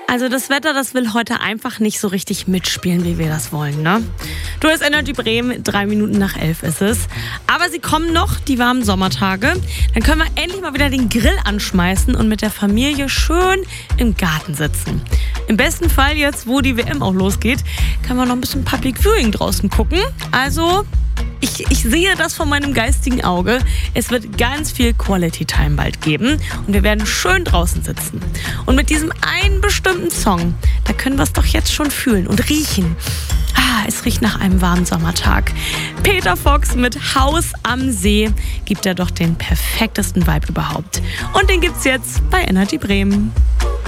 Also das Wetter, das will heute einfach nicht so richtig mitspielen, wie wir das wollen, ne? Du hast Energy Bremen, 3 Minuten nach 11 ist es. Aber sie kommen noch, die warmen Sommertage. Dann können wir endlich mal wieder den Grill anschmeißen und mit der Familie schön im Garten sitzen. Im besten Fall jetzt, wo die WM auch losgeht, kann man noch ein bisschen Public Viewing draußen gucken. Also ich sehe das von meinem geistigen Auge. Es wird ganz viel Quality Time bald geben und wir werden schön draußen sitzen. Und mit diesem einen bestimmten Song, da können wir es doch jetzt schon fühlen und riechen. Es riecht nach einem warmen Sommertag. Peter Fox mit Haus am See gibt ja doch den perfektesten Vibe überhaupt. Und den gibt's jetzt bei Energy Bremen.